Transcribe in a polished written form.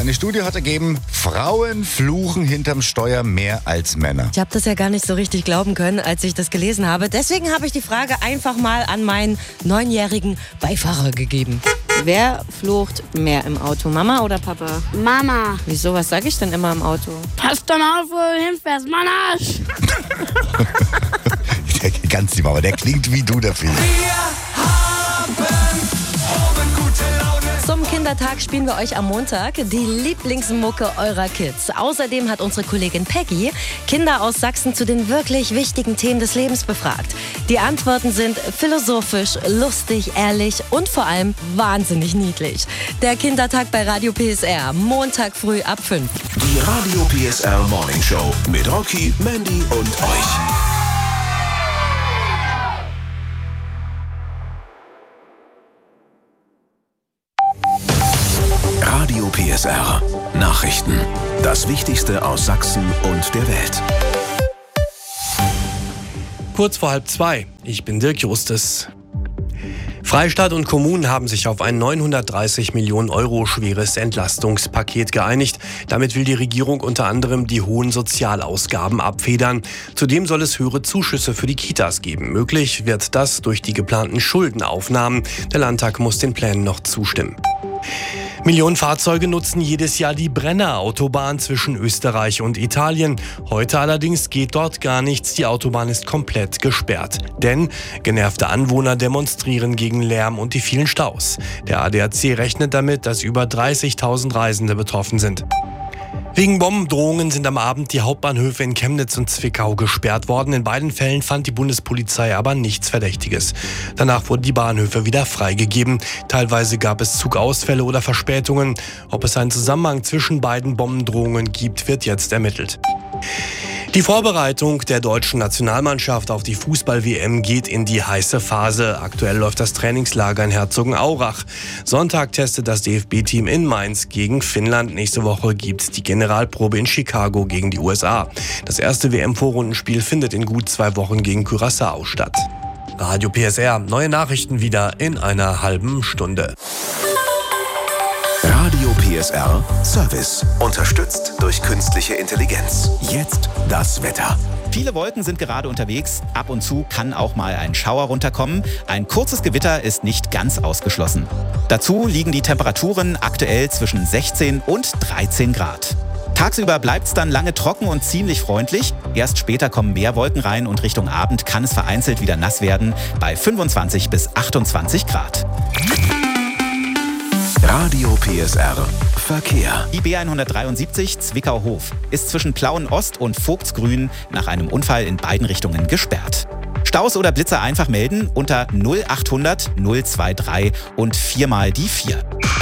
Eine Studie hat ergeben, Frauen fluchen hinterm Steuer mehr als Männer. Ich habe das ja gar nicht so richtig glauben können, als ich das gelesen habe. Deswegen habe ich die Frage einfach mal an meinen 9-jährigen Beifahrer gegeben. Wer flucht mehr im Auto, Mama oder Papa? Mama. Wieso, was sage ich denn immer im Auto? Pass doch mal auf, wo du hinfährst, Mann Arsch. Ganz lieb, aber der klingt wie du, der Film. Zum Kindertag spielen wir euch am Montag die Lieblingsmucke eurer Kids. Außerdem hat unsere Kollegin Peggy Kinder aus Sachsen zu den wirklich wichtigen Themen des Lebens befragt. Die Antworten sind philosophisch, lustig, ehrlich und vor allem wahnsinnig niedlich. Der Kindertag bei Radio PSR, Montag früh ab 5. Die Radio PSR Morning Show mit Rocky, Mandy und euch. Radio PSR. Nachrichten. Das Wichtigste aus Sachsen und der Welt. Kurz vor 1:30. Ich bin Dirk Justes. Freistaat und Kommunen haben sich auf ein 930 Millionen Euro schweres Entlastungspaket geeinigt. Damit will die Regierung unter anderem die hohen Sozialausgaben abfedern. Zudem soll es höhere Zuschüsse für die Kitas geben. Möglich wird das durch die geplanten Schuldenaufnahmen. Der Landtag muss den Plänen noch zustimmen. Millionen Fahrzeuge nutzen jedes Jahr die Brenner-Autobahn zwischen Österreich und Italien. Heute allerdings geht dort gar nichts. Die Autobahn ist komplett gesperrt. Denn genervte Anwohner demonstrieren gegen Lärm und die vielen Staus. Der ADAC rechnet damit, dass über 30.000 Reisende betroffen sind. Wegen Bombendrohungen sind am Abend die Hauptbahnhöfe in Chemnitz und Zwickau gesperrt worden. In beiden Fällen fand die Bundespolizei aber nichts Verdächtiges. Danach wurden die Bahnhöfe wieder freigegeben. Teilweise gab es Zugausfälle oder Verspätungen. Ob es einen Zusammenhang zwischen beiden Bombendrohungen gibt, wird jetzt ermittelt. Die Vorbereitung der deutschen Nationalmannschaft auf die Fußball-WM geht in die heiße Phase. Aktuell läuft das Trainingslager in Herzogenaurach. Sonntag testet das DFB-Team in Mainz gegen Finnland. Nächste Woche gibt die Generalprobe in Chicago gegen die USA. Das erste WM-Vorrundenspiel findet in gut 2 Wochen gegen Curaçao statt. Radio PSR, neue Nachrichten wieder in einer halben Stunde. Radio PSR Service. Unterstützt durch künstliche Intelligenz. Jetzt das Wetter. Viele Wolken sind gerade unterwegs. Ab und zu kann auch mal ein Schauer runterkommen. Ein kurzes Gewitter ist nicht ganz ausgeschlossen. Dazu liegen die Temperaturen aktuell zwischen 16 und 13 Grad. Tagsüber bleibt es dann lange trocken und ziemlich freundlich. Erst später kommen mehr Wolken rein und Richtung Abend kann es vereinzelt wieder nass werden bei 25 bis 28 Grad. Radio PSR Verkehr. Die B173 Zwickau-Hof ist zwischen Plauen-Ost und Vogtsgrün nach einem Unfall in beiden Richtungen gesperrt. Staus oder Blitzer einfach melden unter 0800 023 und 4 mal die 4.